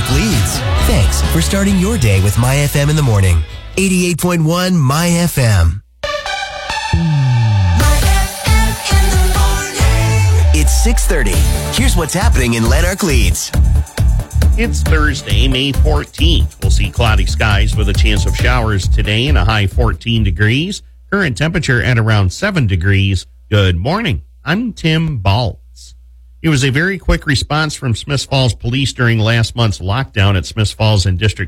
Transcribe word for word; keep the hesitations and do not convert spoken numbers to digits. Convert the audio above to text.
Lanark leads. Thanks for starting your day with My F M in the morning. eighty-eight point one My F M. It's six thirty. Here's what's happening in Lanark Leads. It's Thursday, May fourteenth. We'll see cloudy skies with a chance of showers today and a high fourteen degrees. Current temperature at around seven degrees. Good morning. I'm Tim Baltz. It was a very quick response from Smiths Falls Police during last month's lockdown at Smiths Falls and District